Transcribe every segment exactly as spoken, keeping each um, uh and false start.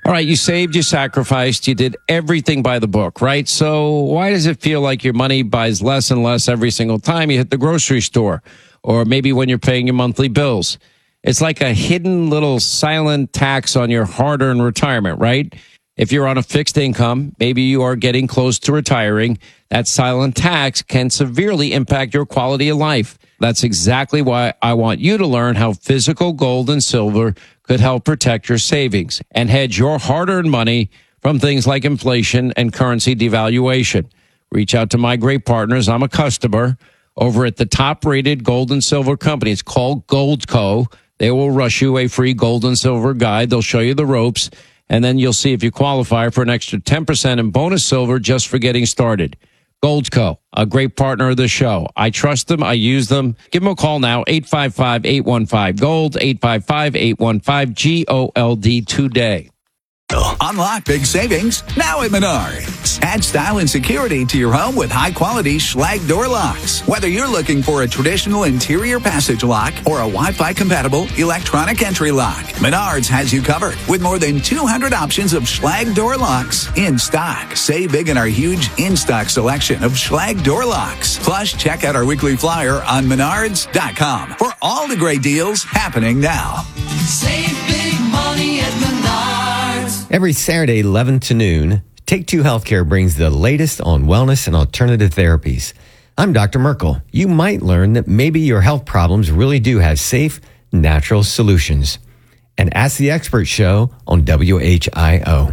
All right, you saved, you sacrificed, you did everything by the book, right? So why does it feel like your money buys less and less every single time you hit the grocery store, or maybe when you're paying your monthly bills? It's like a hidden little silent tax on your hard-earned retirement, right? If you're on a fixed income, maybe you are getting close to retiring, that silent tax can severely impact your quality of life. That's exactly why I want you to learn how physical gold and silver could help protect your savings and hedge your hard-earned money from things like inflation and currency devaluation. Reach out to my great partners. I'm a customer over at the top-rated gold and silver company. It's called Goldco. They will rush you a free gold and silver guide. They'll show you the ropes, and then you'll see if you qualify for an extra ten percent in bonus silver just for getting started. Goldco, a great partner of the show. I trust them. I use them. Give them a call now, eight five five, eight one five, GOLD, eight five five, eight one five, G O L D today. Unlock big savings now at Menards. Add style and security to your home with high-quality Schlage door locks. Whether you're looking for a traditional interior passage lock or a Wi-Fi compatible electronic entry lock, Menards has you covered with more than two hundred options of Schlage door locks in stock. Save big in our huge in-stock selection of Schlage door locks. Plus, check out our weekly flyer on menards dot com for all the great deals happening now. Save big money at Menards. Every Saturday, eleven to noon, Take Two Healthcare brings the latest on wellness and alternative therapies. I'm Doctor Merkel. You might learn that maybe your health problems really do have safe, natural solutions. And Ask the Expert show on W H I O.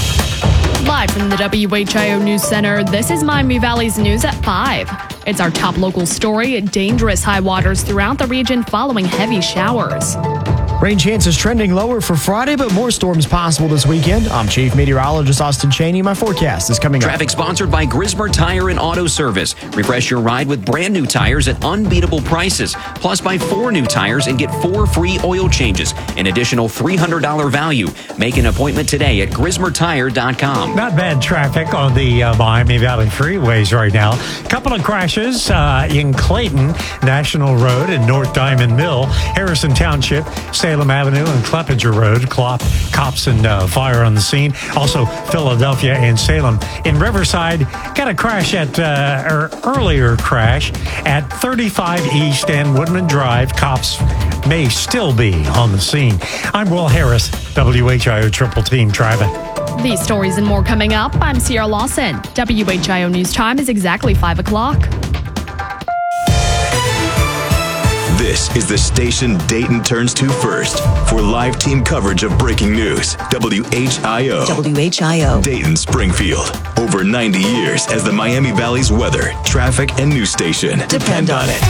Live from the W H I O News Center, this is Miami Valley's News at five. It's our top local story, dangerous high waters throughout the region following heavy showers. Rain chances trending lower for Friday, but more storms possible this weekend. I'm Chief Meteorologist Austin Cheney. My forecast is coming up. Traffic sponsored by Grismer Tire and Auto Service. Refresh your ride with brand new tires at unbeatable prices. Plus, buy four new tires and get four free oil changes. An additional three hundred dollars value. Make an appointment today at grismer tire dot com. Not bad traffic on the uh, Miami Valley freeways right now. Couple of crashes uh, in Clayton, National Road and North Diamond Mill, Harrison Township, Salem Avenue and Cleppinger Road. Clop, cops and uh, fire on the scene. Also, Philadelphia and Salem. In Riverside, got a crash at, uh, or earlier crash at thirty-five East and Woodman Drive. Cops may still be on the scene. I'm Will Harris, W H I O Triple Team Traffic. These stories and more coming up. I'm Sierra Lawson. W H I O News Time is exactly five o'clock. This is the station Dayton turns to first for live team coverage of breaking news. W H I O. W H I O. Dayton, Springfield. Over ninety years as the Miami Valley's weather, traffic, and news station. Depend on it.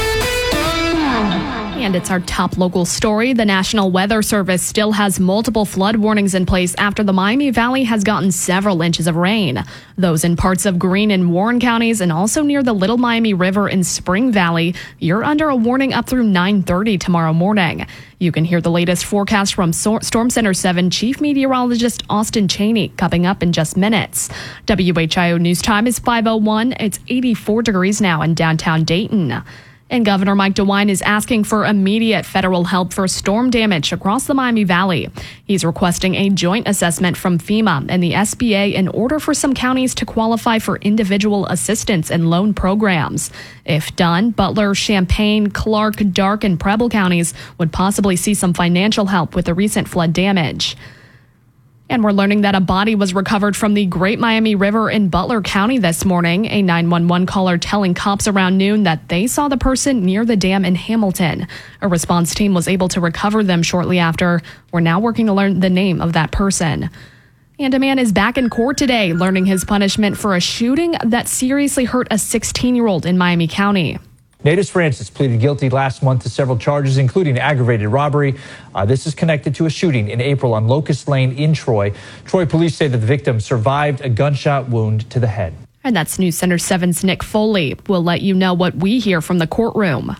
And it's our top local story. The National Weather Service still has multiple flood warnings in place after the Miami Valley has gotten several inches of rain. Those in parts of Greene and Warren counties and also near the Little Miami River in Spring Valley, you're under a warning up through nine thirty tomorrow morning. You can hear the latest forecast from Storm Center seven Chief Meteorologist Austin Cheney coming up in just minutes. W H I O News Time is five oh one. It's eighty-four degrees now in downtown Dayton. And Governor Mike DeWine is asking for immediate federal help for storm damage across the Miami Valley. He's requesting a joint assessment from FEMA and the S B A in order for some counties to qualify for individual assistance and loan programs. If done, Butler, Champaign, Clark, Darke, and Preble counties would possibly see some financial help with the recent flood damage. And we're learning that a body was recovered from the Great Miami River in Butler County this morning. A nine one one caller telling cops around noon that they saw the person near the dam in Hamilton. A response team was able to recover them shortly after. We're now working to learn the name of that person. And a man is back in court today, learning his punishment for a shooting that seriously hurt a sixteen-year-old in Miami County. Natus Francis pleaded guilty last month to several charges, including aggravated robbery. Uh, this is connected to a shooting in April on Locust Lane in Troy. Troy police say that the victim survived a gunshot wound to the head. And that's News Center seven's Nick Foley. We'll let you know what we hear from the courtroom.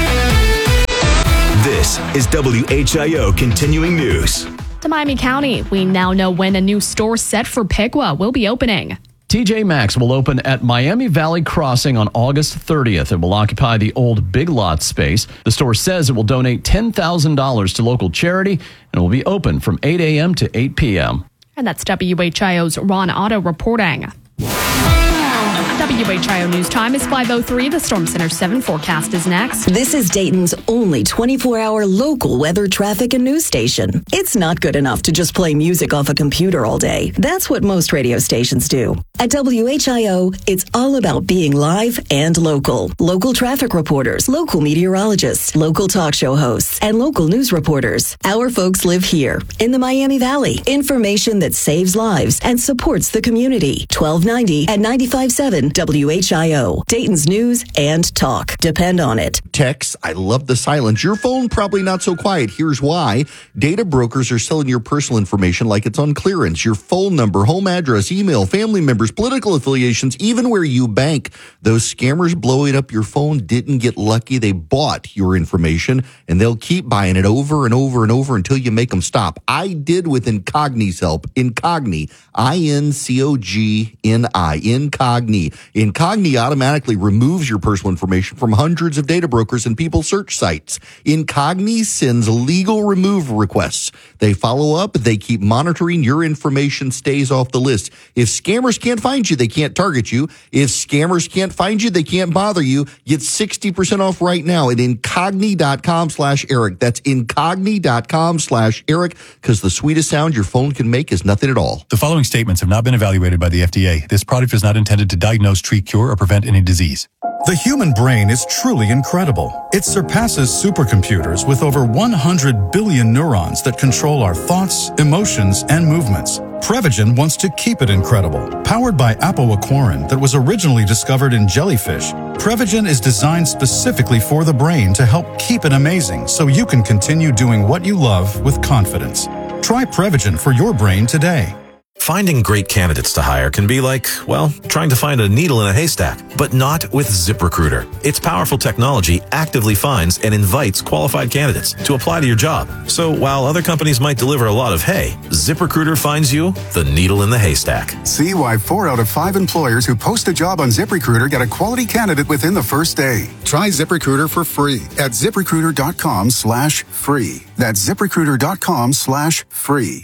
This is W H I O Continuing News. To Miami County, we now know when a new store set for Piqua will be opening. T J Maxx will open at Miami Valley Crossing on August thirtieth. It will occupy the old Big Lots space. The store says it will donate ten thousand dollars to local charity and it will be open from eight a.m. to eight p.m. And that's W H I O's Ron Otto reporting. W H I O News Time is five oh three. The Storm Center seven forecast is next. This is Dayton's only twenty-four hour local weather, traffic, and news station. It's not good enough to just play music off a computer all day. That's what most radio stations do. At W H I O, it's all about being live and local. Local traffic reporters, local meteorologists, local talk show hosts, and local news reporters. Our folks live here in the Miami Valley. Information that saves lives and supports the community. twelve ninety and ninety-five point seven W H I O. Dayton's news and talk. Depend on it. Text, I love the silence. Your phone probably not so quiet. Here's why. Data brokers are selling your personal information like it's on clearance. Your phone number, home address, email, family members, political affiliations, even where you bank. Those scammers blowing up your phone didn't get lucky. They bought your information, and they'll keep buying it over and over and over until you make them stop. I did with Incogni's help. Incogni, I N C O G N I, Incogni. Incogni automatically removes your personal information from hundreds of data brokers and people search sites. Incogni sends legal remove requests. They follow up. They keep monitoring. Your information stays off the list. If scammers can't find you, they can't target you. If scammers can't find you, they can't bother you. Get sixty percent off right now at incogni.com slash Eric. That's incogni.com slash Eric, because the sweetest sound your phone can make is nothing at all. The following statements have not been evaluated by the F D A. This product is not intended to diagnose, treat, cure, or prevent any disease. The human brain is truly incredible. It surpasses supercomputers with over one hundred billion neurons that control our thoughts, emotions, and movements. Prevagen wants to keep it incredible. Powered by apoaquarin that was originally discovered in jellyfish, Prevagen is designed specifically for the brain to help keep it amazing so you can continue doing what you love with confidence. Try Prevagen for your brain today. Finding great candidates to hire can be like, well, trying to find a needle in a haystack, but not with ZipRecruiter. Its powerful technology actively finds and invites qualified candidates to apply to your job. So while other companies might deliver a lot of hay, ZipRecruiter finds you the needle in the haystack. See why four out of five employers who post a job on ZipRecruiter get a quality candidate within the first day. Try ZipRecruiter for free at ZipRecruiter.com slash free. That's ZipRecruiter.com slash free.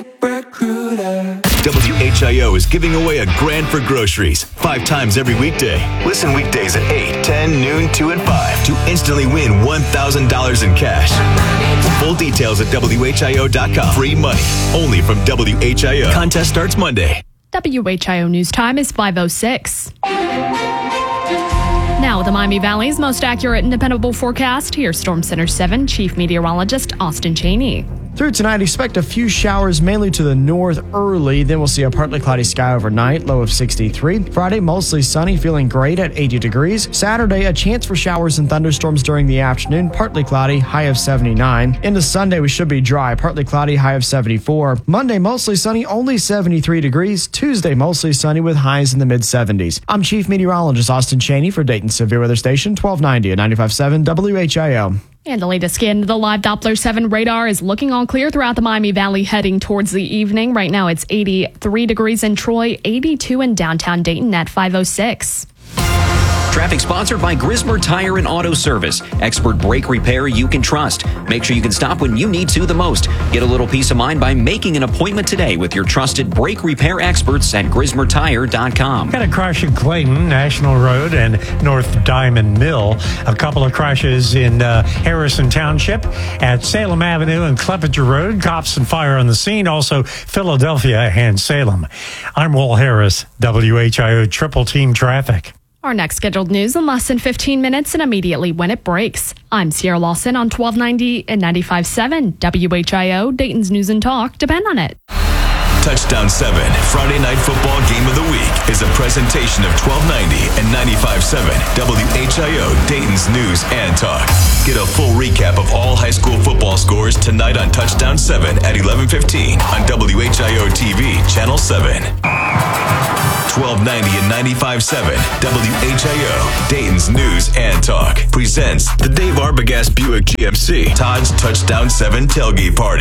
ZipRecruiter. W H I O is giving away a grand for groceries five times every weekday. Listen weekdays at eight, ten, noon, two, and five to instantly win one thousand dollars in cash. Full details at W H I O dot com. Free money only from W H I O. Contest starts Monday. W H I O News Time is five oh six. Now, the Miami Valley's most accurate and dependable forecast. Here's Storm Center seven Chief Meteorologist Austin Cheney. Through tonight, expect a few showers mainly to the north early. Then we'll see a partly cloudy sky overnight, low of sixty-three. Friday, mostly sunny, feeling great at eighty degrees. Saturday, a chance for showers and thunderstorms during the afternoon, partly cloudy, high of seventy-nine. Into Sunday, we should be dry, partly cloudy, high of seventy-four. Monday, mostly sunny, only seventy-three degrees. Tuesday, mostly sunny with highs in the mid-seventies. I'm Chief Meteorologist Austin Cheney for Dayton Severe Weather Station, twelve ninety and ninety-five point seven W H I O. And the latest scan, the live Doppler seven radar is looking all clear throughout the Miami Valley heading towards the evening. Right now it's eighty-three degrees in Troy, eighty-two in downtown Dayton at five oh six. Traffic sponsored by Grismer Tire and Auto Service. Expert brake repair you can trust. Make sure you can stop when you need to the most. Get a little peace of mind by making an appointment today with your trusted brake repair experts at Grismer Tire dot com. Got a crash in Clayton, National Road, and North Diamond Mill. A couple of crashes in uh, Harrison Township at Salem Avenue and Clevenger Road. Cops and fire on the scene. Also, Philadelphia and Salem. I'm Will Harris, W H I O Triple Team Traffic. Our next scheduled news in less than fifteen minutes and immediately when it breaks. I'm Sierra Lawson on twelve ninety and ninety-five point seven W H I O, Dayton's News and Talk. Depend on it. Touchdown seven, Friday Night Football Game of the Week, is a presentation of twelve ninety and ninety-five point seven W H I O, Dayton's News and Talk. Get a full recap of all high school football scores tonight on Touchdown seven at eleven fifteen on W H I O T V, Channel seven. twelve ninety and ninety-five point seven W H I O, Dayton's News and Talk, presents the Dave Arbogast Buick G M C Todd's Touchdown seven Tailgate Party.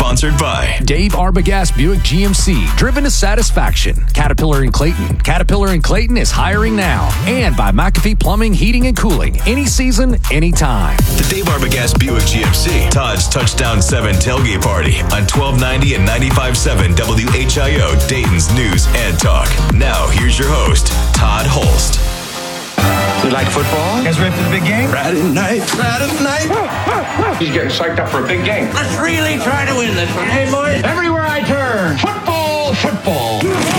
sponsored by Dave Arbogast Buick G M C, driven to satisfaction. Caterpillar in Clayton. Caterpillar in Clayton is hiring now. And by McAfee Plumbing, Heating, and Cooling. Any season, anytime. the Dave Arbogast Buick G M C Todd's Touchdown seven Tailgate Party on twelve ninety and ninety-five point seven W H I O, Dayton's News and Talk. Now, here's your host, Todd Holst. You like football? You guys ready for the big game? Friday night, Friday night. He's getting psyched up for a big game. Let's really try to win this one. Hey, boys. Everywhere I turn, football, football.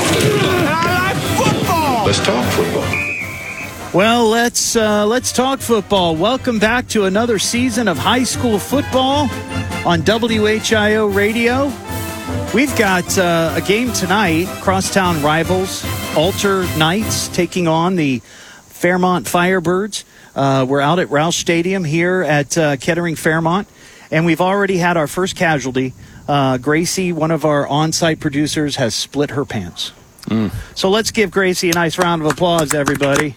I like football. Let's talk football. Well, let's uh, let's talk football. Welcome back to another season of high school football on W H I O Radio. We've got uh, a game tonight, crosstown rivals, Alter Knights taking on the Fairmont Firebirds. Uh, we're out at Roush Stadium here at uh, Kettering Fairmont, and we've already had our first casualty. Uh, Gracie, one of our on-site producers, has split her pants. Mm. So let's give Gracie a nice round of applause, everybody.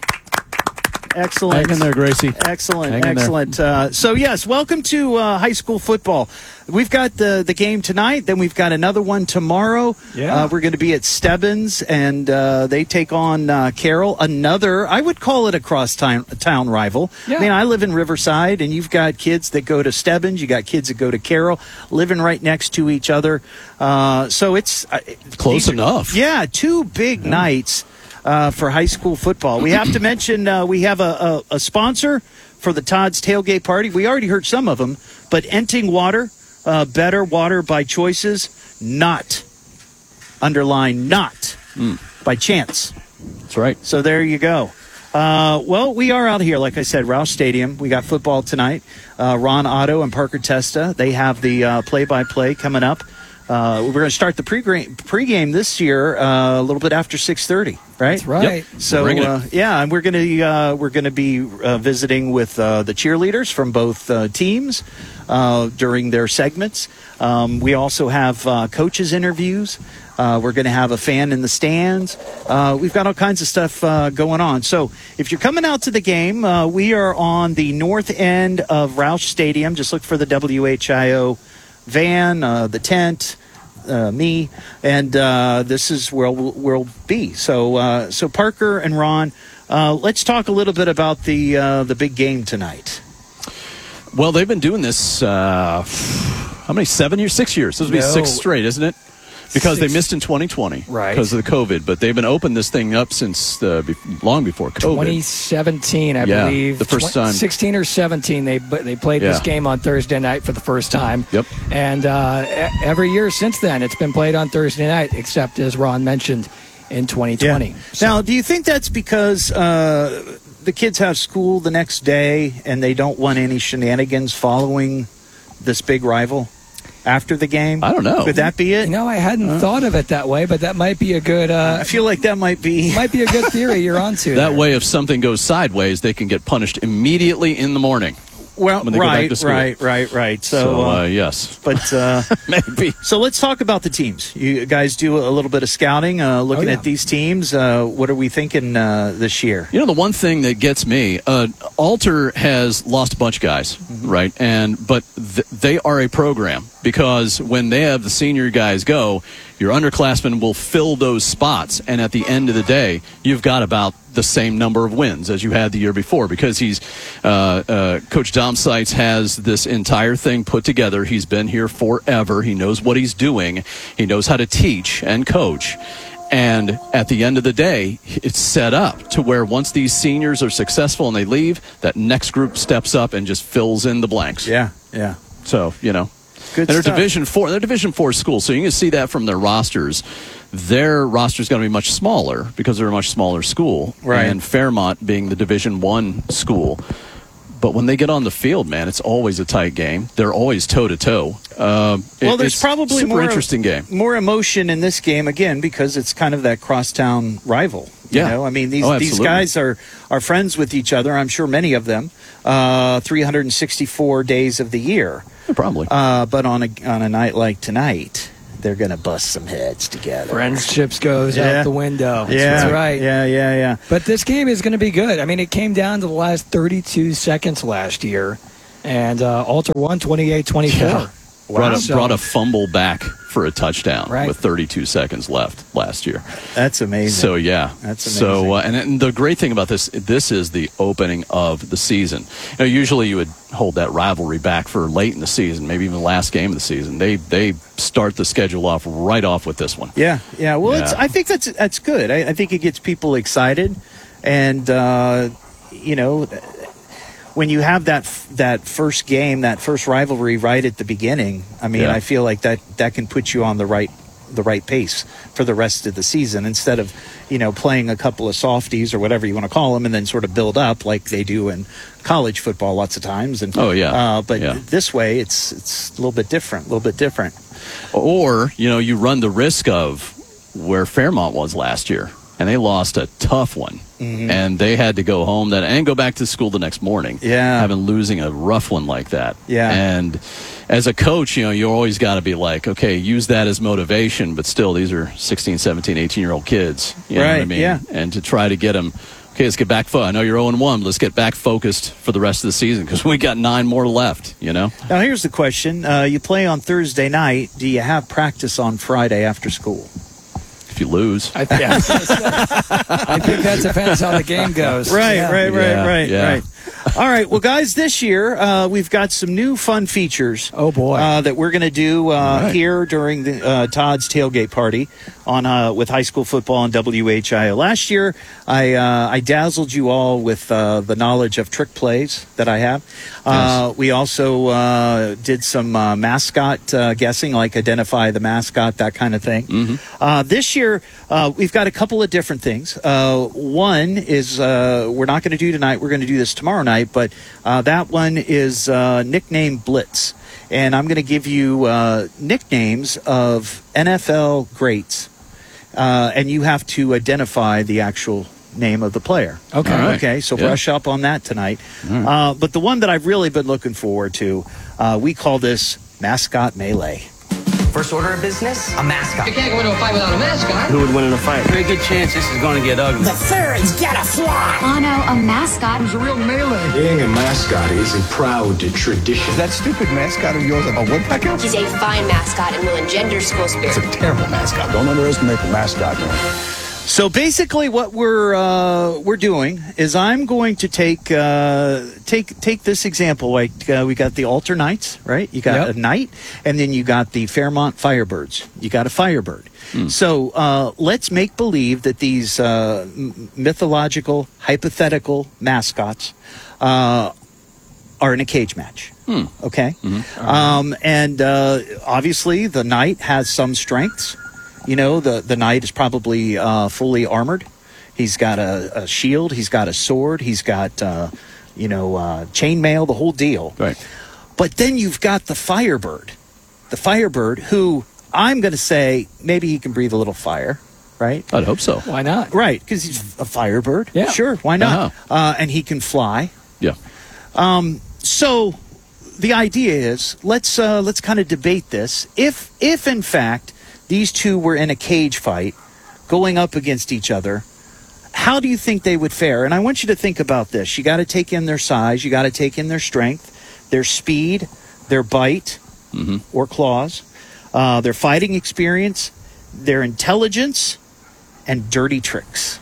Excellent. Hang in there, Gracie. Excellent, Hang in excellent. Uh, so, yes, welcome to uh, high school football. We've got the, the game tonight, then we've got another one tomorrow. Yeah. Uh, we're going to be at Stebbins, and uh, they take on uh, Carroll, another, I would call it a cross-town town rival. Yeah. I mean, I live in Riverside, and you've got kids that go to Stebbins, you got kids that go to Carroll, living right next to each other. Uh, so it's... Uh, Close are, enough. Yeah, two big yeah. nights. Uh, for high school football. We have to mention uh, we have a, a, a sponsor for the Todd's Tailgate Party. We already heard some of them, but Enting Water, uh, better water by choices, not, underline not, mm. by chance. That's right. So there you go. Uh, well, we are out here, like I said, Roush Stadium. We got football tonight. Uh, Ron Otto and Parker Testa, they have the uh, play-by-play coming up. Uh, we're going to start the pregame, pregame this year uh, a little bit after six thirty, right? That's right. Yep. So uh, yeah, and we're going to uh, we're going to be uh, visiting with uh, the cheerleaders from both uh, teams uh, during their segments. Um, we also have uh, coaches interviews. Uh, we're going to have a fan in the stands. Uh, we've got all kinds of stuff uh, going on. So if you're coming out to the game, uh, we are on the north end of Roush Stadium. Just look for the W H I O van, uh, the tent, uh, me, and uh, this is where we'll, we'll be. So, uh, so Parker and Ron, uh, let's talk a little bit about the uh, the big game tonight. Well, they've been doing this. Uh, how many? Seven years? Six years? This will be No. six straight, isn't it? Because Six. they missed in twenty twenty, Right. Because of the COVID, but they've been opening this thing up since uh, be- long before COVID. twenty seventeen, I Yeah, believe. the first Tw- time. sixteen or seventeen, they they played Yeah. this game on Thursday night for the first time. Yep. And uh, e- every year since then, it's been played on Thursday night, except as Ron mentioned, in twenty twenty. Yeah. Now, do you think that's because uh, the kids have school the next day and they don't want any shenanigans following this big rival after the game? I don't know. Could that be it? You know, I hadn't uh, thought of it that way, but that might be a good. Uh, I feel like that might be might be a good theory you're onto. That there. way, if something goes sideways, they can get punished immediately in the morning. Well, when they go back right, to school. right, right, right. So, So, uh, uh, yes. But uh, maybe. So let's talk about the teams. You guys do a little bit of scouting, uh, looking Oh, yeah. at these teams. Uh, what are we thinking uh, this year? You know, the one thing that gets me, uh, Alter has lost a bunch of guys, Mm-hmm. right? And but th- they are a program because when they have the senior guys go, your underclassmen will fill those spots, and at the end of the day, you've got about the same number of wins as you had the year before because he's uh, uh, Coach Dom Seitz has this entire thing put together. He's been here forever. He knows what he's doing. He knows how to teach and coach. And at the end of the day, it's set up to where once these seniors are successful and they leave, that next group steps up and just fills in the blanks. Yeah, yeah. So, you know. Good and they're stuff. Division Four. They're Division Four schools, so you can see that from their rosters. Their roster is going to be much smaller because they're a much smaller school, Right. And Fairmont being the Division One school. But when they get on the field, man, it's always a tight game. They're always toe to toe. Well, there's it's probably super more interesting game. more emotion in this game again because it's kind of that crosstown rival. You Yeah. know? I mean, these Oh, these absolutely. guys are are friends with each other. I'm sure many of them, uh, three hundred sixty-four days of the year. Probably. Uh, but on a on a night like tonight, they're going to bust some heads together. Friendships goes Yeah. out the window. Yeah, That's right. Yeah, yeah, yeah. But this game is going to be good. I mean, it came down to the last thirty-two seconds last year, and uh, Alter won twenty-eight twenty-four. Yeah. Brought, a, So- brought a fumble back for a touchdown Right. with thirty-two seconds left last year. That's amazing. So yeah, That's So uh, and, and the great thing about this, this is the opening of the season. You know, usually you would hold that rivalry back for late in the season, maybe even the last game of the season. They they start the schedule off right off with this one. Yeah, yeah. Well, Yeah. It's, I think that's that's good. I, I think it gets people excited, and uh, you know, when you have that that first game, that first rivalry right at the beginning, I mean, Yeah. I feel like that that can put you on the right the right pace for the rest of the season instead of you know playing a couple of softies or whatever you want to call them and then sort of build up like they do in college football lots of times. And Oh, yeah. uh, but Yeah. this way it's it's a little bit different, a little bit different. Or, you know, you run the risk of where Fairmont was last year, and they lost a tough one. Mhm. And they had to go home that and go back to school the next morning. Yeah. Having losing a rough one like that. Yeah. And as a coach, you know, you always got to be like, okay, use that as motivation, but still, these are sixteen, seventeen, eighteen-year-old kids. You know what I Right, mean? yeah. And to try to get them, okay, let's get back focused. I know you're oh and one, but let's get back focused for the rest of the season because we got nine more left, you know? Now, here's the question. Uh, you play on Thursday night. Do you have practice on Friday after school? If you lose. I, yeah. I think that depends how the game goes. Right, Yeah. right, right, Yeah, right, yeah. right. All right. Well, guys, this year uh, we've got some new fun features. Oh, boy. Uh, that we're going to do uh, right. here during the uh, Todd's tailgate party on uh, with high school football on W H I O. Last year, I uh, I dazzled you all with uh, the knowledge of trick plays that I have. Uh, we also uh, did some uh, mascot uh, guessing, like identify the mascot, that kind of thing. Mm-hmm. Uh, this year, uh, we've got a couple of different things. Uh, one is uh, we're not going to do tonight. We're going to do this tomorrow night, but uh, that one is uh, nickname Blitz. And I'm going to give you uh, nicknames of N F L greats. Uh, and you have to identify the actual name of the player. Okay. All right. Okay, so Yeah. brush up on that tonight. Uh, but the one that I've really been looking forward to, uh, we call this Mascot Melee. First order of business, a mascot. You can't go into a fight without a mascot. Who would win in a fight? Very good chance this is going to get ugly. The thirds gotta fly. Bono, a mascot. Who's a real melee? Being a mascot isn't proud to tradition. That stupid mascot of yours, a woodpecker? He's a fine mascot and will engender school spirit. It's a terrible mascot. Don't underestimate the mascot, man. So basically, what we're uh, we're doing is I'm going to take uh, take take this example. Like uh, we got the Alter Knights, right? You got Yep. a knight, and then you got the Fairmont Firebirds. You got a Firebird. So uh, let's make believe that these uh, m- mythological, hypothetical mascots uh, are in a cage match. Okay, um, and uh, obviously the knight has some strengths. You know, the, the knight is probably uh, fully armored. He's got a, a shield. He's got a sword. He's got, uh, you know, uh, chainmail, the whole deal. Right. But then you've got the Firebird. The Firebird, who I'm going to say maybe he can breathe a little fire, right? I'd hope so. Why not? Right, because he's a Firebird. Yeah. Sure, why not? Uh-huh. Uh, and he can fly. Yeah. Um, so the idea is let's uh, let's kind of debate this. If if in fact these two were in a cage fight, going up against each other, how do you think they would fare? And I want you to think about this. You got to take in their size. You got to take in their strength, their speed, their bite Mm-hmm. or claws, uh, their fighting experience, their intelligence, and dirty tricks.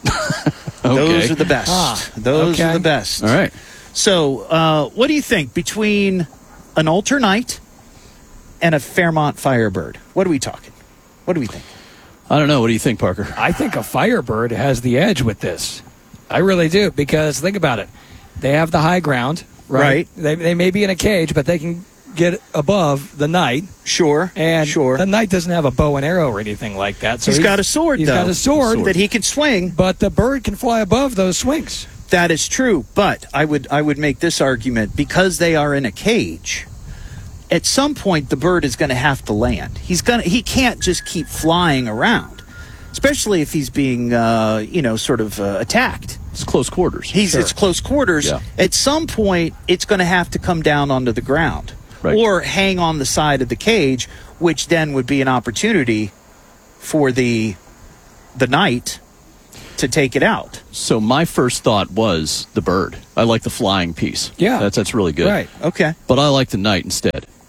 Those Okay. are the best. Ah, Those okay. are the best. All right. So, uh, what do you think between an Alter Knight and a Fairmont Firebird? What are we talking? What do we think? I don't know. What do you think, Parker? I think a Firebird has the edge with this. I really do, because think about it. They have the high ground, right? Right. They, they may be in a cage, but they can get above the knight. Sure. And sure. the knight doesn't have a bow and arrow or anything like that. So He's got a sword, He's though. got a sword, that he can swing. but the bird can fly above those swings. That is true, but I would I would make this argument because they are in a cage. At some point, the bird is going to have to land. He's gonna he can't just keep flying around, especially if he's being uh, you know sort of uh, attacked. It's close quarters. He's Sure. it's close quarters. Yeah. At some point, it's going to have to come down onto the ground Right. or hang on the side of the cage, which then would be an opportunity for the the knight to take it out. So my first thought was the bird. I like the flying piece. Yeah. That's that's really good. Right. Okay. But I like the knight instead.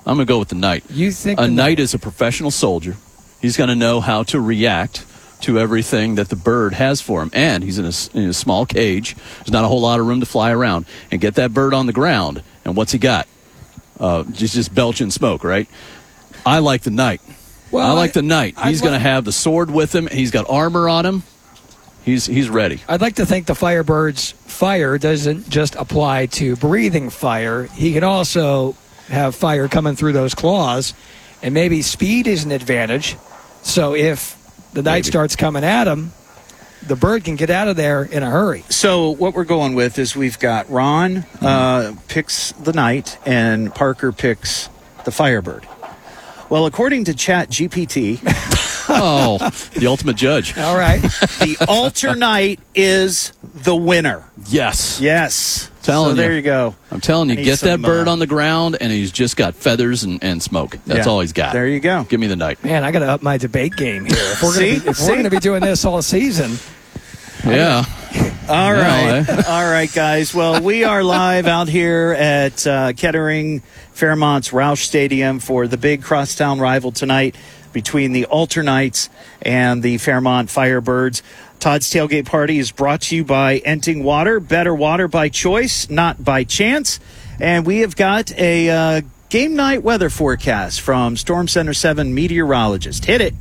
I'm going to go with the knight. You think a the knight knight- is a professional soldier. He's going to know how to react to everything that the bird has for him. And he's in a, in a small cage. There's not a whole lot of room to fly around. And get that bird on the ground. And what's he got? Uh, just, just belching smoke, right? I like the knight. Well, I like I- the knight. I He's going to like- have the sword with him. He's got armor on him. He's he's ready. I'd like to think the Firebird's fire doesn't just apply to breathing fire. He can also have fire coming through those claws, and maybe speed is an advantage. So if the knight Maybe. starts coming at him, the bird can get out of there in a hurry. So what we're going with is we've got Ron uh, picks the knight and Parker picks the Firebird. Well, according to Chat G P T, oh, the ultimate judge. All right, the alter knight is the winner. Yes. Yes. Telling so there you. you go. I'm telling I you, need get that some, bird uh, on the ground, and he's just got feathers and, and smoke. That's Yeah. all he's got. There you go. Give me the knight. Man, I got to up my debate game here. If we're See? going to See? be, be doing this all season, Yeah. All Yeah, right. All right, guys. Well, we are live out here at uh, Kettering Fairmont's Roush Stadium for the big crosstown rival tonight between the Alter Knights and the Fairmont Firebirds. Todd's Tailgate Party is brought to you by Enting Water. Better water by choice, not by chance. And we have got a uh, game night weather forecast from Storm Center seven meteorologist. Hit it.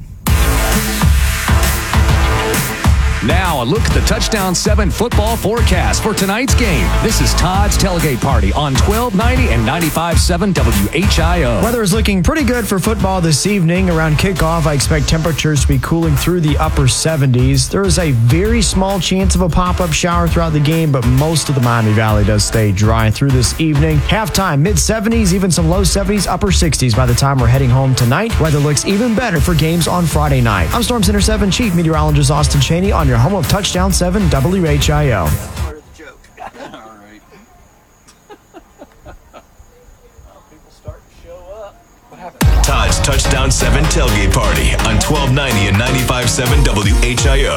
Now, a look at the Touchdown seven football forecast for tonight's game. This is Todd's Tailgate Party on twelve ninety and ninety-five point seven W H I O. Weather is looking pretty good for football this evening. Around kickoff, I expect temperatures to be cooling through the upper seventies. There is a very small chance of a pop-up shower throughout the game, but most of the Miami Valley does stay dry through this evening. Halftime, mid-seventies, even some low seventies, upper sixties by the time we're heading home tonight. Weather looks even better for games on Friday night. I'm Storm Center seven Chief Meteorologist Austin Cheney on your home of Touchdown seven W H I O. Todd's Touchdown seven Tailgate Party on twelve ninety and ninety-five point seven W H I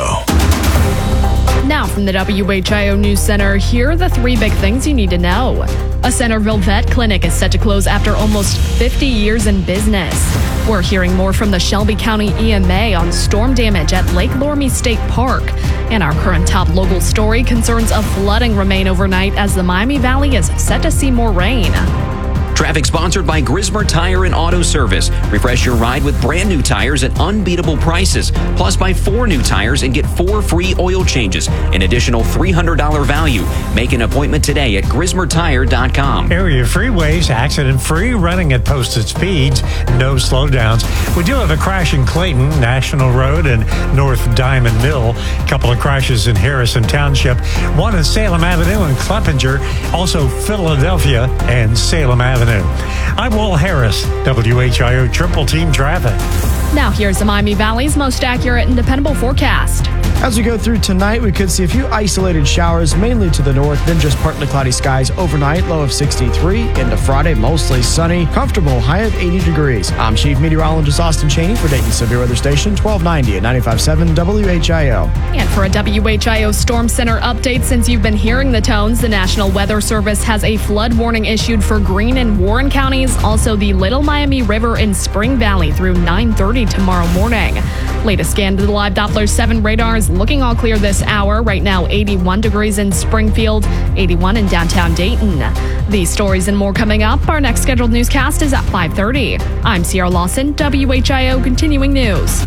O. Now from the W H I O News Center, here are the three big things you need to know. A Centerville vet clinic is set to close after almost fifty years in business. We're hearing more from the Shelby County E M A on storm damage at Lake Loramie State Park. And our current top local story, concerns of flooding remain overnight as the Miami Valley is set to see more rain. Traffic sponsored by Grismer Tire and Auto Service. Refresh your ride with brand new tires at unbeatable prices. Plus, buy four new tires and get four free oil changes. An additional three hundred dollars value. Make an appointment today at grismer tire dot com. Area freeways, accident-free, running at posted speeds, no slowdowns. We do have a crash in Clayton, National Road and North Diamond Mill. A couple of crashes in Harrison Township. One in Salem Avenue and Cleppinger. Also Philadelphia and Salem Avenue. I'm Will Harris, W H I O Triple Team Traffic. Now here's the Miami Valley's most accurate and dependable forecast. As we go through tonight, we could see a few isolated showers, mainly to the north, then just partly cloudy skies overnight, low of sixty-three. Into Friday, mostly sunny, comfortable, high of eighty degrees. I'm Chief Meteorologist Austin Cheney for Dayton Severe Weather Station, twelve ninety at ninety-five point seven W H I O. And for a W H I O Storm Center update, since you've been hearing the tones, the National Weather Service has a flood warning issued for Greene and Warren counties, also the Little Miami River and Spring Valley through nine thirty tomorrow morning. Latest scan to the live Doppler seven radars looking all clear this hour. Right now, eighty-one degrees in Springfield, eighty-one in downtown Dayton. These stories and more coming up. Our next scheduled newscast is at five thirty. I'm Sierra Lawson, W H I O Continuing News.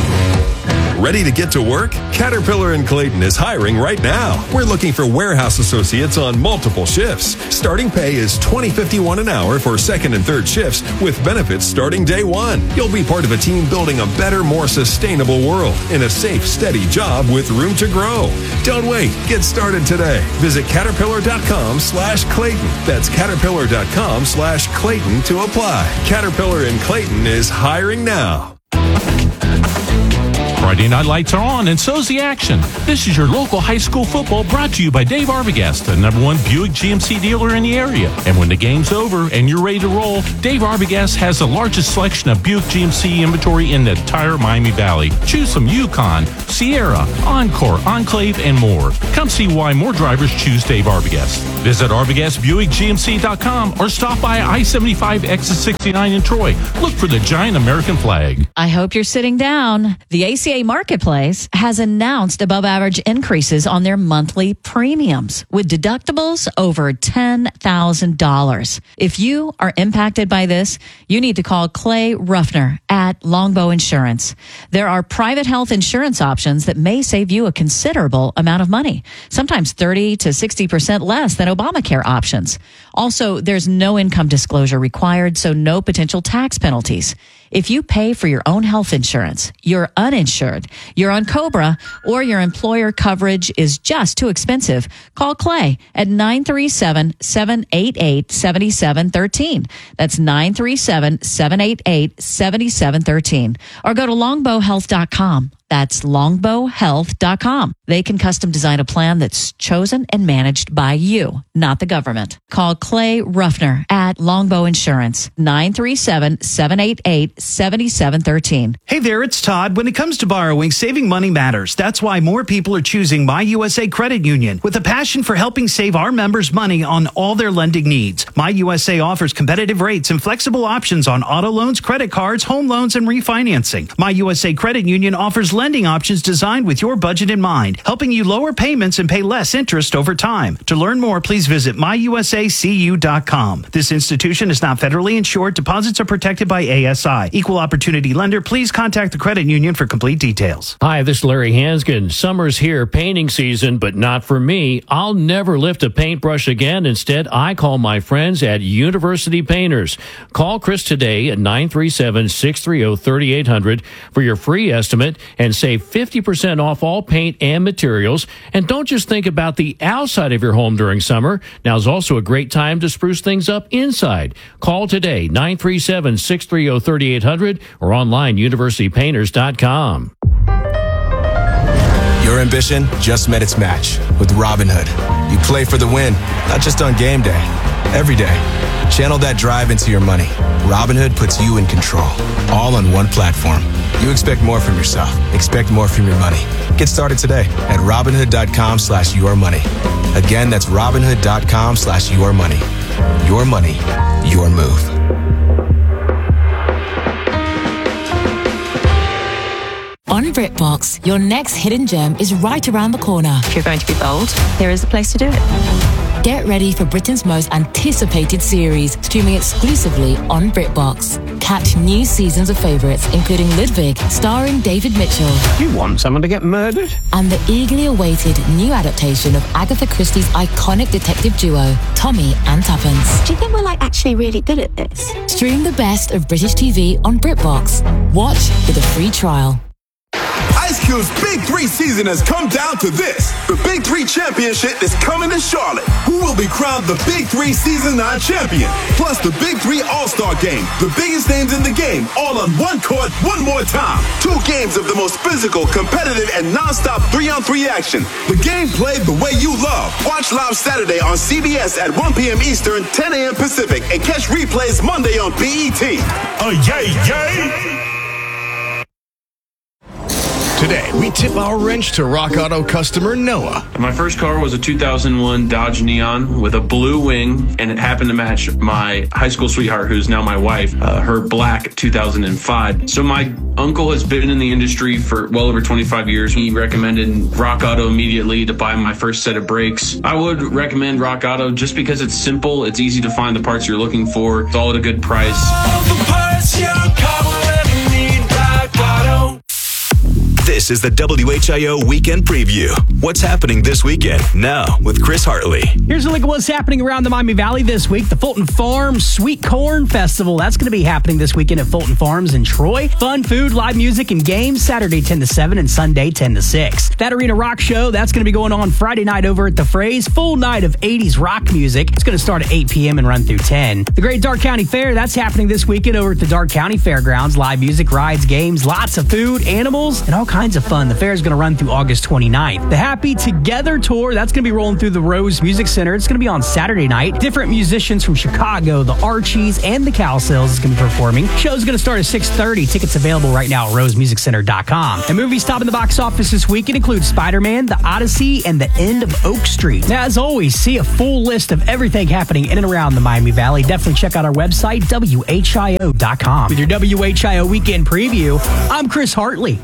Ready to get to work? Caterpillar in Clayton is hiring right now. We're looking for warehouse associates on multiple shifts. Starting pay is twenty fifty-one an hour for second and third shifts with benefits starting day one. You'll be part of a team building a better, more sustainable world in a safe, steady job with room to grow. Don't wait. Get started today. Visit caterpillar.com slash Clayton. That's caterpillar.com slash Clayton to apply. Caterpillar in Clayton is hiring now. Friday night lights are on, and so's the action. This is your local high school football brought to you by Dave Arbogast, the number one Buick G M C dealer in the area. And when the game's over and you're ready to roll, Dave Arbogast has the largest selection of Buick G M C inventory in the entire Miami Valley. Choose from Yukon, Sierra, Encore, Enclave, and more. Come see why more drivers choose Dave Arbogast. Visit Arbogast Buick G M C dot com or stop by I seventy-five exit sixty-nine in Troy. Look for the giant American flag. I hope you're sitting down. The A C A Marketplace has announced above average increases on their monthly premiums with deductibles over ten thousand dollars. If you are impacted by this, you need to call Clay Ruffner at Longbow Insurance. There are private health insurance options that may save you a considerable amount of money, sometimes thirty to sixty percent less than Obamacare options. Also, there's no income disclosure required, so no potential tax penalties. If you pay for your own health insurance, you're uninsured, you're on COBRA, or your employer coverage is just too expensive, call Clay at nine three seven, seven eight eight, seven seven one three. That's nine three seven, seven eight eight, seven seven one three. Or go to longbow health dot com. That's longbow health dot com. They can custom design a plan that's chosen and managed by you, not the government. Call Clay Ruffner at Longbow Insurance, nine three seven, seven eight eight, seven seven one three. Hey there, it's Todd. When it comes to borrowing, saving money matters. That's why more people are choosing My U S A Credit Union with a passion for helping save our members money on all their lending needs. My U S A offers competitive rates and flexible options on auto loans, credit cards, home loans, and refinancing. My U S A Credit Union offers lending options designed with your budget in mind, helping you lower payments and pay less interest over time. To learn more, please visit my u s a c u dot com. This institution is not federally insured. Deposits are protected by A S I. Equal opportunity lender. Please contact the credit union for complete details. Hi, this is Larry Hanskin. Summer's here, painting season, but not for me. I'll never lift a paintbrush again. Instead, I call my friends at University Painters. Call Chris today at nine three seven, six three zero, three eight zero zero for your free estimate and save fifty percent off all paint and materials. And don't just think about the outside of your home during summer. Now's also a great time to spruce things up inside. Call today, nine three seven, six three zero, three eight zero zero or online, university painters dot com. Your ambition just met its match with Robinhood. You play for the win, not just on game day, every day. Channel that drive into your money. Robinhood puts you in control, all on one platform. You expect more from yourself. Expect more from your money. Get started today at Robinhood.com slash your money. Again, that's Robinhood.com slash your money. Your money, your move. On BritBox, your next hidden gem is right around the corner. If you're going to be bold, here is the place to do it. Get ready for Britain's most anticipated series, streaming exclusively on BritBox. Catch new seasons of favourites, including Ludwig, starring David Mitchell. You want someone to get murdered? And the eagerly awaited new adaptation of Agatha Christie's iconic detective duo, Tommy and Tuppence. Do you think we're like actually really good at this? Stream the best of British T V on BritBox. Watch with a free trial. Ice Cube's Big Three season has come down to this. The Big Three Championship is coming to Charlotte. Who will be crowned the Big Three Season nine champion? Plus the Big Three All-Star Game. The biggest names in the game, all on one court, one more time. Two games of the most physical, competitive, and non-stop three-on-three action. The game played the way you love. Watch live Saturday on C B S at one p.m. Eastern, ten a.m. Pacific, and catch replays Monday on B E T. Oh, yay, yay! Today, we tip our wrench to Rock Auto customer Noah. My first car was a two thousand one Dodge Neon with a blue wing, and it happened to match my high school sweetheart, who's now my wife, uh, her black two thousand five. So my uncle has been in the industry for well over twenty-five years. He recommended Rock Auto immediately to buy my first set of brakes. I would recommend Rock Auto just because it's simple, it's easy to find the parts you're looking for, it's all at a good price. All the parts your car will ever need, Rock Auto. This is the W H I O Weekend Preview. What's happening this weekend? Now with Chris Hartley. Here's a look at what's happening around the Miami Valley this week. The Fulton Farms Sweet Corn Festival. That's going to be happening this weekend at Fulton Farms in Troy. Fun food, live music, and games Saturday ten to seven and Sunday ten to six. That Arena Rock Show, that's going to be going on Friday night over at The Phrase. Full night of eighties rock music. It's going to start at eight p.m. and run through ten. The Great Dark County Fair, that's happening this weekend over at the Dark County Fairgrounds. Live music, rides, games, lots of food, animals, and all kinds kinds of fun. The fair is going to run through August twenty-ninth. The Happy Together Tour, that's going to be rolling through the Rose Music Center. It's going to be on Saturday night. Different musicians from Chicago, the Archies, and the Cowsills is going to be performing. Show's going to start at six thirty. Tickets available right now at rose music center dot com. And movies topping the box office this weekend include Spider-Man, The Odyssey, and The End of Oak Street. Now, as always, see a full list of everything happening in and around the Miami Valley. Definitely check out our website, W H I O dot com. With your W H I O Weekend Preview, I'm Chris Hartley.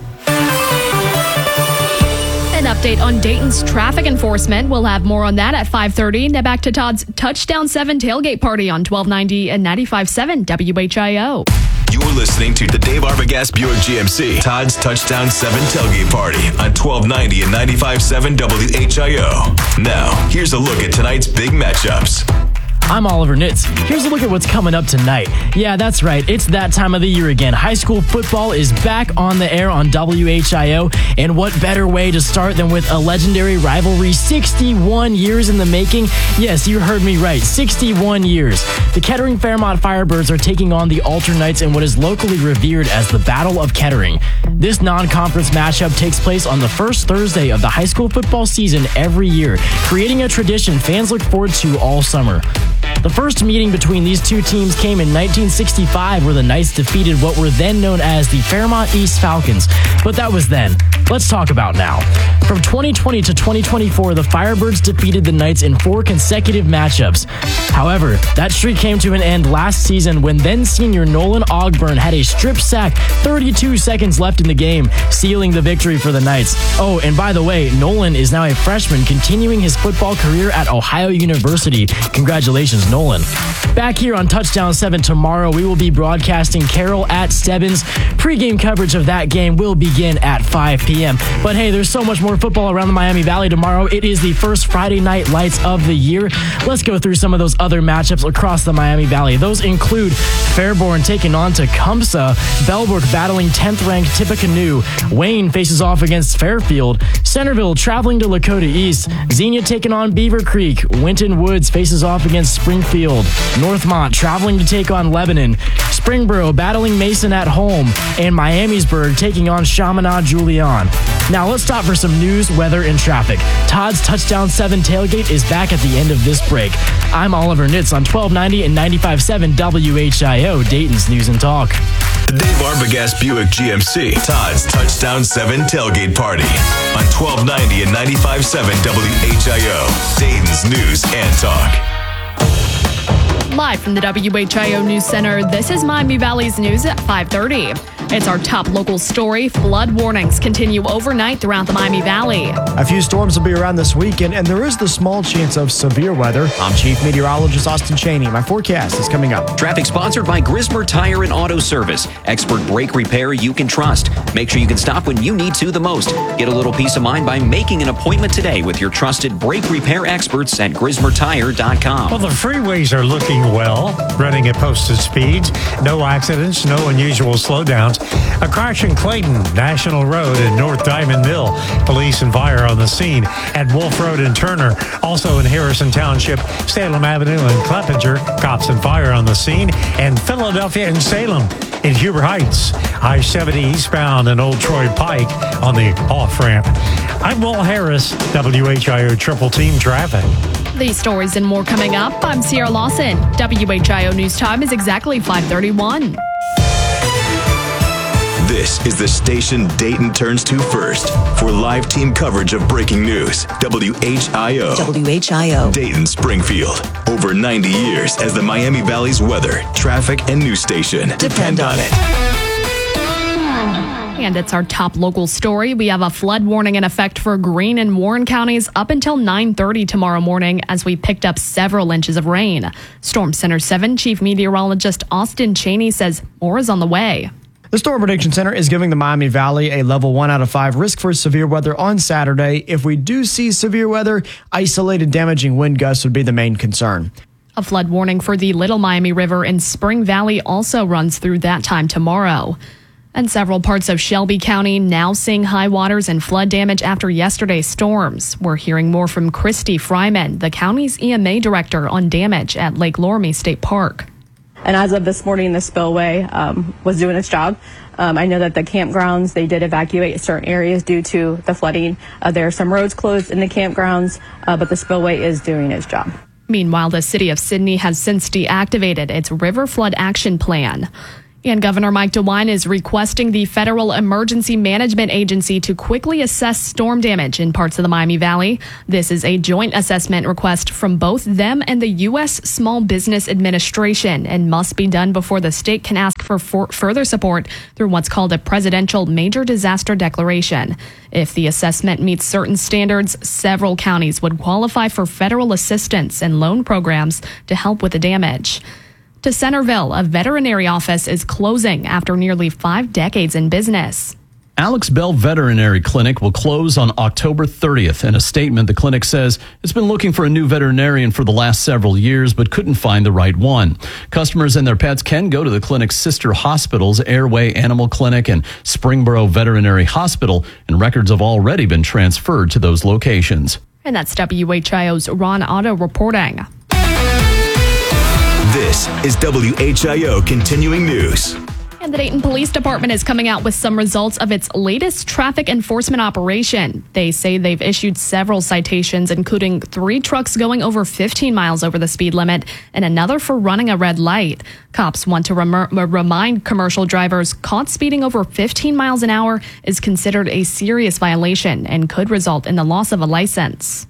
An update on Dayton's traffic enforcement. We'll have more on that at five thirty. Now back to Todd's Touchdown seven tailgate party on twelve ninety and ninety-five point seven W H I O. You're listening to the Dave Arbogast Buick G M C Todd's Touchdown seven tailgate party on twelve ninety and ninety-five point seven W H I O. Now, here's a look at tonight's big matchups. I'm Oliver Nitz. Here's a look at what's coming up tonight. Yeah, that's right. It's that time of the year again. High school football is back on the air on W H I O. And what better way to start than with a legendary rivalry sixty-one years in the making? Yes, you heard me right. sixty-one years. The Kettering Fairmont Firebirds are taking on the Alter Knights in what is locally revered as the Battle of Kettering. This non-conference matchup takes place on the first Thursday of the high school football season every year, creating a tradition fans look forward to all summer. The first meeting between these two teams came in nineteen sixty-five, where the Knights defeated what were then known as the Fairmont East Falcons. But that was then. Let's talk about now. From twenty twenty to twenty twenty-four, the Firebirds defeated the Knights in four consecutive matchups. However, that streak came to an end last season when then senior Nolan Ogburn had a strip sack thirty-two seconds left in the game, sealing the victory for the Knights. Oh, and by the way, Nolan is now a freshman continuing his football career at Ohio University. Congratulations, Nolan. Back here on Touchdown seven tomorrow, we will be broadcasting Carroll at Stebbins. Pre-game coverage of that game will begin at five p.m. But hey, there's so much more football around the Miami Valley tomorrow. It is the first Friday night lights of the year. Let's go through some of those other matchups across the Miami Valley. Those include Fairborn taking on Tecumseh, Bellbrook battling tenth-ranked Tippecanoe, Wayne faces off against Fairfield, Centerville traveling to Lakota East, Xenia taking on Beaver Creek, Winton Woods faces off against Springfield, Northmont traveling to take on Lebanon, Springboro battling Mason at home, and Miamisburg taking on Chaminade Julian. Now let's stop for some news, weather, and traffic. Todd's Touchdown seven tailgate is back at the end of this break. I'm Oliver Nitz on twelve ninety and ninety-five point seven W H I O, Dayton's News and Talk. The Dave Arbogast Buick G M C Todd's Touchdown seven tailgate party on twelve ninety and ninety-five point seven W H I O, Dayton's News and Talk. Live from the W H I O News Center, this is Miami Valley's News at five thirty. It's our top local story. Flood warnings continue overnight throughout the Miami Valley. A few storms will be around this weekend, and there is the small chance of severe weather. I'm Chief Meteorologist Austin Cheney. My forecast is coming up. Traffic sponsored by Grismer Tire and Auto Service. Expert brake repair you can trust. Make sure you can stop when you need to the most. Get a little peace of mind by making an appointment today with your trusted brake repair experts at grismer tire dot com. Well, the freeways are looking well, running at posted speeds. No accidents, no unusual slowdowns. A crash in Clayton, National Road and North Diamond Mill. Police and fire on the scene at Wolf Road and Turner. Also in Harrison Township, Salem Avenue and Cleppinger. Cops and fire on the scene. And Philadelphia and Salem in Huber Heights. I seventy eastbound and Old Troy Pike on the off-ramp. I'm Will Harris, W H I O Triple Team Traffic. These stories and more coming up. I'm Sierra Lawson. W H I O News Time is exactly five thirty-one. This is the station Dayton turns to first for live team coverage of breaking news. W H I O. W H I O. Dayton, Springfield. Over ninety years as the Miami Valley's weather, traffic, and news station. Depend on it. And it's our top local story. We have a flood warning in effect for Greene and Warren counties up until nine thirty tomorrow morning as we picked up several inches of rain. Storm Center seven Chief Meteorologist Austin Cheney says more is on the way. The Storm Prediction Center is giving the Miami Valley a level one out of five risk for severe weather on Saturday. If we do see severe weather, isolated damaging wind gusts would be the main concern. A flood warning for the Little Miami River in Spring Valley also runs through that time tomorrow. And several parts of Shelby County now seeing high waters and flood damage after yesterday's storms. We're hearing more from Christy Fryman, the county's E M A director on damage at Lake Loramie State Park. And as of this morning, the spillway um, was doing its job. Um, I know that the campgrounds, they did evacuate certain areas due to the flooding. Uh, there are some roads closed in the campgrounds, uh, but the spillway is doing its job. Meanwhile, the city of Sydney has since deactivated its River Flood Action Plan. And Governor Mike DeWine is requesting the Federal Emergency Management Agency to quickly assess storm damage in parts of the Miami Valley. This is a joint assessment request from both them and the U S Small Business Administration and must be done before the state can ask for, for further support through what's called a presidential major disaster declaration. If the assessment meets certain standards, several counties would qualify for federal assistance and loan programs to help with the damage. To Centerville, a veterinary office is closing after nearly five decades in business. Alex Bell Veterinary Clinic will close on October thirtieth. In a statement, the clinic says it's been looking for a new veterinarian for the last several years, but couldn't find the right one. Customers and their pets can go to the clinic's sister hospitals, Airway Animal Clinic and Springboro Veterinary Hospital, and records have already been transferred to those locations. And that's W H I O's Ron Otto reporting. This is W H I O Continuing News. And the Dayton Police Department is coming out with some results of its latest traffic enforcement operation. They say they've issued several citations, including three trucks going over fifteen miles over the speed limit and another for running a red light. Cops want to rem- remind commercial drivers caught speeding over fifteen miles an hour is considered a serious violation and could result in the loss of a license.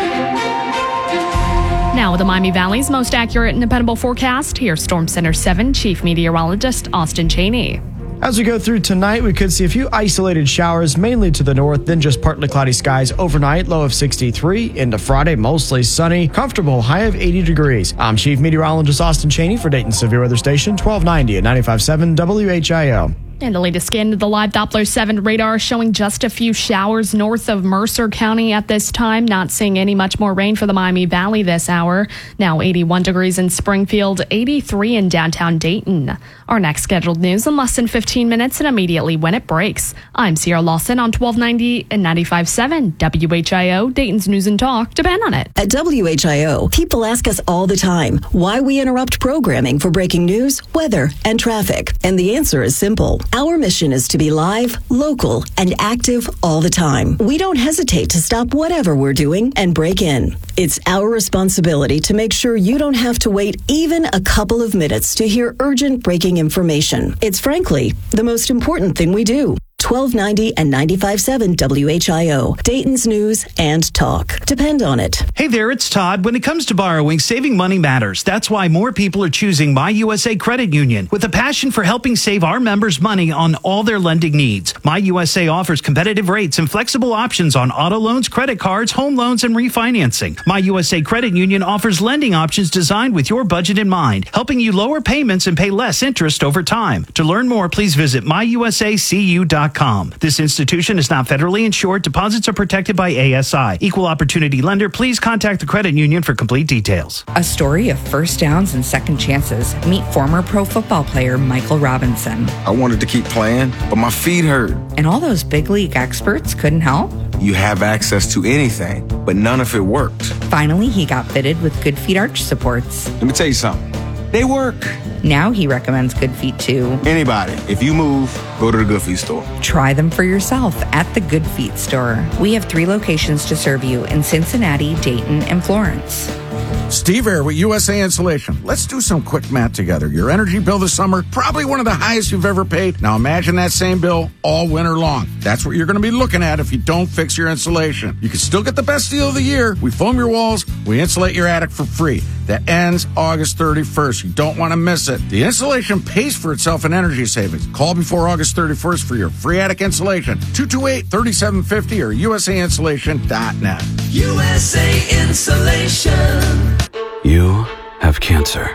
Now, with the Miami Valley's most accurate and dependable forecast, here's Storm Center seven Chief Meteorologist Austin Cheney. As we go through tonight, we could see a few isolated showers, mainly to the north, then just partly cloudy skies overnight, low of sixty-three. Into Friday, mostly sunny, comfortable, high of eighty degrees. I'm Chief Meteorologist Austin Cheney for Dayton Severe Weather Station, twelve ninety at ninety-five point seven W H I O. And the latest scan of the live Doppler seven radar showing just a few showers north of Mercer County at this time. Not seeing any much more rain for the Miami Valley this hour. Now eighty-one degrees in Springfield, eighty-three in downtown Dayton. Our next scheduled news in less than fifteen minutes and immediately when it breaks. I'm Sierra Lawson on twelve ninety and ninety-five point seven W H I O, Dayton's News and Talk. Depend on it. At W H I O, people ask us all the time why we interrupt programming for breaking news, weather, and traffic. And the answer is simple. Our mission is to be live, local, and active all the time. We don't hesitate to stop whatever we're doing and break in. It's our responsibility to make sure you don't have to wait even a couple of minutes to hear urgent breaking information. It's frankly the most important thing we do. twelve ninety and ninety-five point seven W H I O, Dayton's News and Talk. Depend on it. Hey there, it's Todd. When it comes to borrowing, saving money matters. That's why more people are choosing My U S A Credit Union with a passion for helping save our members money on all their lending needs. My U S A offers competitive rates and flexible options on auto loans, credit cards, home loans, and refinancing. My U S A Credit Union offers lending options designed with your budget in mind, helping you lower payments and pay less interest over time. To learn more, please visit my u s a c u dot com. This institution is not federally insured. Deposits are protected by A S I. Equal opportunity lender. Please contact the credit union for complete details. A story of first downs and second chances. Meet former pro football player Michael Robinson. I wanted to keep playing, but my feet hurt. And all those big league experts couldn't help? You have access to anything, but none of it worked. Finally, he got fitted with Good Feet arch supports. Let me tell you something. They work. Now he recommends Good Feet to anybody. If you move, go to the Good Feet store. Try them for yourself at the Good Feet store. We have three locations to serve you in Cincinnati, Dayton, and Florence. Steve Air with U S A Insulation. Let's do some quick math together. Your energy bill this summer, probably one of the highest you've ever paid. Now imagine that same bill all winter long. That's what you're going to be looking at if you don't fix your insulation. You can still get the best deal of the year. We foam your walls. We insulate your attic for free. That ends August thirty-first. You don't want to miss it. The insulation pays for itself in energy savings. Call before August thirty-first for your free attic insulation. two two eight, three seven five zero or u s a insulation dot net. U S A Insulation. You have cancer.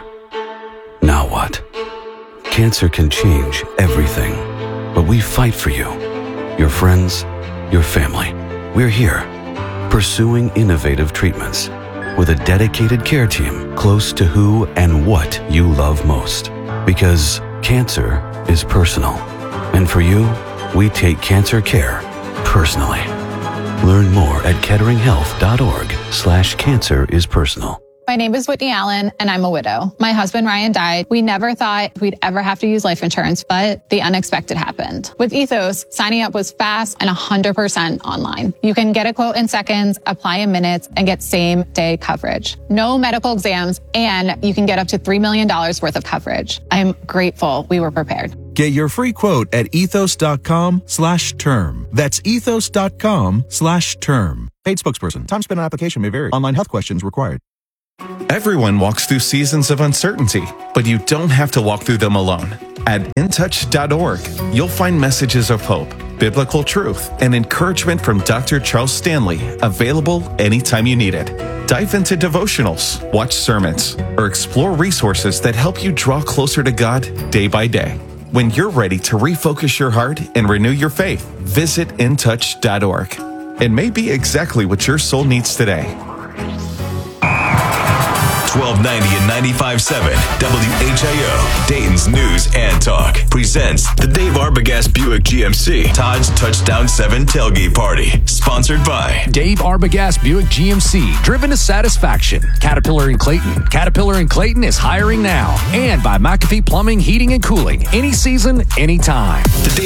Now what? Cancer can change everything, but we fight for you, your friends, your family. We're here, pursuing innovative treatments with a dedicated care team close to who and what you love most. Because cancer is personal. And for you, we take cancer care personally. Learn more at kettering health dot org slash cancer is personal. My name is Whitney Allen, and I'm a widow. My husband, Ryan, died. We never thought we'd ever have to use life insurance, but the unexpected happened. With Ethos, signing up was fast and one hundred percent online. You can get a quote in seconds, apply in minutes, and get same-day coverage. No medical exams, and you can get up to three million dollars worth of coverage. I'm grateful we were prepared. Get your free quote at ethos.com slash term. That's ethos.com slash term. Paid spokesperson. Time spent on application may vary. Online health questions required. Everyone walks through seasons of uncertainty, but you don't have to walk through them alone. At in touch dot org, you'll find messages of hope, biblical truth, and encouragement from Doctor Charles Stanley, available anytime you need it. Dive into devotionals, watch sermons, or explore resources that help you draw closer to God day by day. When you're ready to refocus your heart and renew your faith, visit in touch dot org. It may be exactly what your soul needs today. twelve ninety and ninety-five point seven W H I O, Dayton's News and Talk, presents the Dave Arbogast Buick G M C Todd's Touchdown seven Tailgate Party, sponsored by Dave Arbogast Buick G M C, driven to satisfaction. Caterpillar in Clayton. Caterpillar in Clayton is hiring now. And by McAfee Plumbing, Heating, and Cooling. Any season, anytime. The Dave